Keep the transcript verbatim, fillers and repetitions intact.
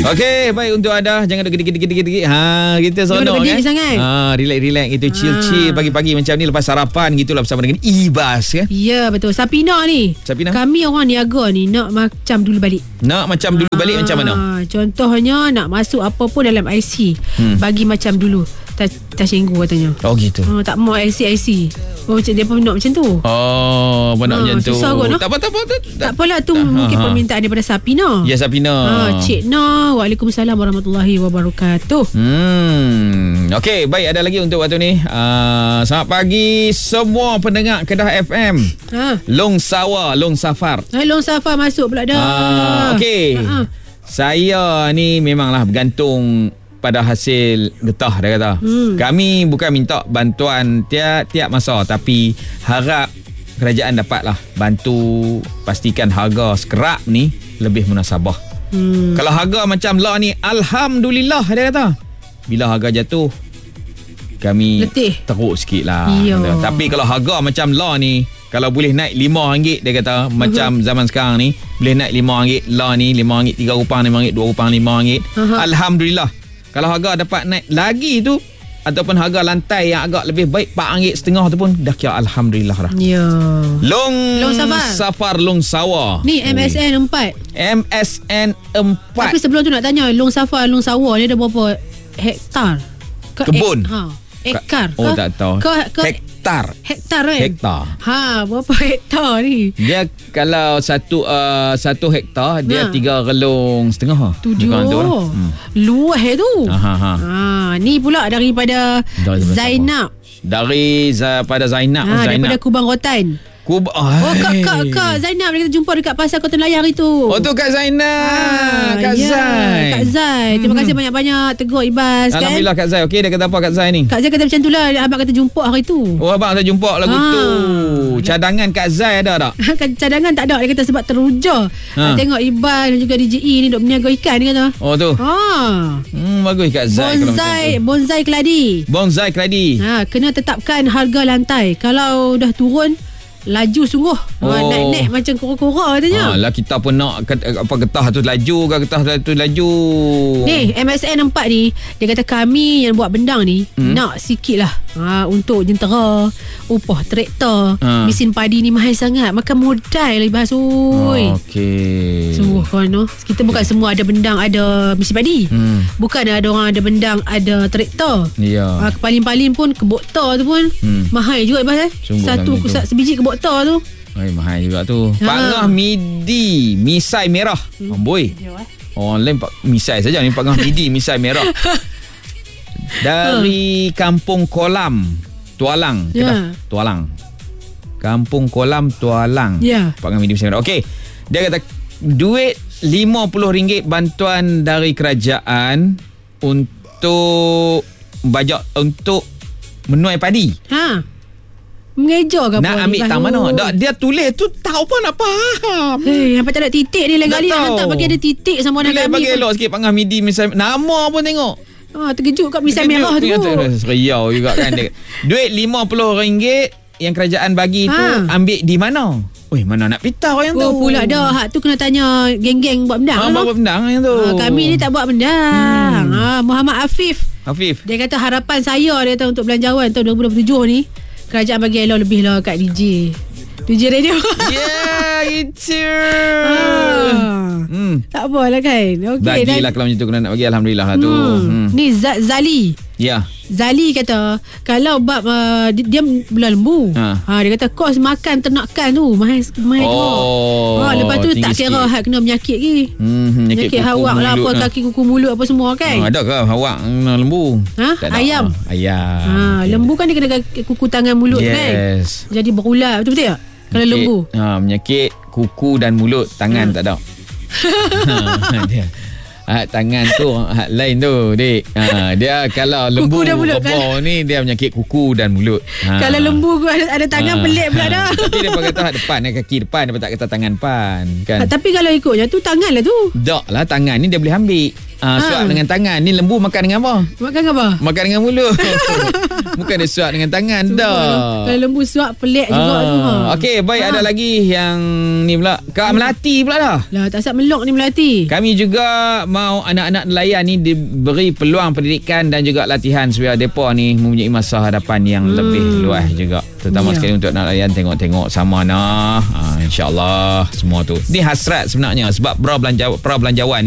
Okey, baik untuk anda. Jangan duk gede-gede-gede-gede. Ha, kita seronok kan. Sangat. Ha, relax-relax gitu, chill-chill pagi-pagi macam ni lepas sarapan gitulah bersama dengan Ibas ya. Ya, betul. Sapina ni. Sapina. Kami orang niaga ni nak macam dulu balik. Nak macam dulu balik macam mana? Contohnya nak masuk apa pun dalam I C. Hmm. Bagi macam dulu. Tak cenggu katanya. Oh gitu. Ha, tak mau I C I C. Oh, macam dia pun nak macam tu. Oh, nak ha, macam tu. Susah kot, no? Tak apa, tak apa. Tak, tak apalah tu ha, mungkin ha, permintaan daripada Sapina. Ya, Sapina. Ha, Cik Na. Waalaikumsalam warahmatullahi wabarakatuh. Hmm. Okey, baik, ada lagi untuk waktu ni. Uh, selamat pagi semua pendengar Kedah F M. Ha. Long Sawa, Long Safar. Ha, Long Safar masuk pula dah. Uh, Okey. Ha, ha. Saya ni memanglah bergantung pada hasil getah dia kata. Hmm. Kami bukan minta bantuan tiap tiap masa, tapi harap kerajaan dapatlah bantu pastikan harga sekerak ni lebih munasabah. Hmm. Kalau harga macam lah ni, alhamdulillah dia kata. Bila harga jatuh, kami letih, teruk sikit lah. Tapi kalau harga macam lah ni, kalau boleh naik lima ringgit dia kata, uh-huh. macam zaman sekarang ni boleh naik lima ringgit lah ni, lima ringgit tiga rupang, lima ringgit dua rupang, lima ringgit. Uh-huh. Alhamdulillah. Kalau harga dapat naik lagi tu, ataupun harga lantai yang agak lebih baik empat ringgit setengah tu pun dah kira alhamdulillah dah. Ya. Long, Long Safar. Safar Long Sawa. Ni M S N empat. M S N empat. Tapi sebelum tu nak tanya, Long Safar Long Sawa ni ada berapa hektar? Ke kebun. Ek, ha. Ekar. Oh, tak tahu. Ke, ke hektar. Hektar kan? Hektar. Ha, berapa hektar ni? Dia kalau satu uh, satu hektar dia ha. tiga relung setengah. Tu dia. Hmm. Luas tu. Ha, ha. ha ni pula daripada dari Zainab. Dari pada Zainab. Ha, Zainab. daripada Kubang Rotan. Kub oh, kak, kak, kak Zainab kita jumpa dekat pasar Kota Layar itu. Oh tu Kak Zainab. Ha, Kak ya, Zai. Kak Zai. Terima kasih banyak-banyak tegur Ibas kan. Alhamdulillah Kak Zai. Okey, dia kata apa Kak Zai ni? Kak Zai kata macam tu lah. Abang kata jumpa hari tu. Oh, abang kata jumpa lagu ha. tu. Cadangan Kak Zai ada tak? Cadangan tak ada. Dia kata sebab teruja. Ha. Tengok Ibas dan juga D J E ni duk berniaga ikan, dia kata. Oh tu. Ha. Hmm, bagus Kak Zai. Bonsai, bonsai keladi. Bonsai keladi. Ha, kena tetapkan harga lantai. Kalau dah turun, laju sungguh. Oh. Ha, naik-naik macam kura-kura katanya. Ha, lah kita pun nak apa getah tu laju ke getah tu laju. Ni M S N empat ni, dia kata kami yang buat bendang ni hmm? nak sikit lah ha, untuk jentera, upah traktor, ha. mesin padi ni mahal sangat. Makan modal lagi bahas. Oi. Okey. Sungguh kan no? Kita bukan semua ada bendang ada mesin padi. Hmm. Bukan ada orang ada bendang ada traktor. Ya. Ha, paling-paling pun kebok tar tu pun hmm. mahal juga bahas. Satu sebiji kebok tar tu. Ay, mahal juga tu. Ha. Pangah midi, misai merah. Hmm. Amboi. Orang lain misai saja ni pangah midi, misai merah. Dari ha. Kampung Kolam, Tualang. Yeah. Tualang. Kampung Kolam, Tualang. Yeah. Pangah midi, misai merah. Okey. Dia kata duit lima puluh ringgit bantuan dari kerajaan untuk bajak untuk menuai padi. Ha. Mengejar ke apa? Nak ambil tang mana? Dak, dia tulis tu tahu pun nak faham. Hei, apa tak ada titik ni lain kali nak hantar bagi ada titik sama nak kami. Bagi elok sikit pangah midi misal nama pun tengok. Ah, terkejut kat misal merah tu. Riau juga kan dia. Duit lima puluh ringgit yang kerajaan bagi ha. tu ambil di mana? Oi, mana nak pitau yang tu? Oh, pula dah. Hak tu kena tanya geng-geng buat bendang. Ha, buat bendang yang tu. Ha, kami ni tak buat bendang. Hmm. Ha, Muhammad Afif. Afif. Dia kata harapan saya dia kata untuk belanjawan tahun dua ribu dua puluh tujuh ni, kerajaan bagi elok lebih lah kat D J D J radio. Yeah, itu. Ah. Hmm. Tak apalah kan. Okey. Bagilah kalau macam tu kena nak bagi alhamdulillah lah tu. Hmm. Hmm. Ni Z- Zali. Ya. Yeah. Zali kata kalau bab uh, dia, dia belah lembu. Ha. ha dia kata kos makan ternakan tu mahal mahal tu. Oh. Ha lepas tu tak kira hak kena penyakit lagi. Hmm, penyakit hawak lah apa ha. kaki kuku mulut apa semua kan. Ha, ada ke hawak lembu? Ha? Ayam. Ha. Ayam. Ha, lembu kan dia kena kuku tangan mulut yes. kan. Jadi berulat betul-betul tak? Kalau lembu. Ha, penyakit kuku dan mulut, tangan ha. tak ada. ha, dia. Ha, tangan tu hak lain tu dik. Ha, dia kalau lembu apa ni dia penyakit kuku dan mulut. Ha. Kalau lembu ada, ada tangan ha. pelik pula dah. Tapi dia kata hak depan kaki depan dia tak kata tangan depan kan. Ha, tapi kalau ikutnya tu tangan lah tu. Tak lah tangan ni dia boleh ambil. Uh, suap ha. dengan tangan. Ni lembu makan dengan apa? Makan apa? Makan dengan mulut. Bukan dia suap dengan tangan dah. Kalau lembu suap pelik juga ah. tu. Ha. Okey, baik ha. ada lagi yang ni pula. Kak hmm. Melati pula dah. Lah tak sat melok ni Melati. Kami juga mau anak-anak nelayan ni diberi peluang pendidikan dan juga latihan supaya depa ni mempunyai masa hadapan yang hmm. lebih luas juga. Terutama ya. sekali untuk anak nelayan tengok-tengok sama nah. Ha, InsyaAllah semua tu. Ni hasrat sebenarnya sebab pra belanjawan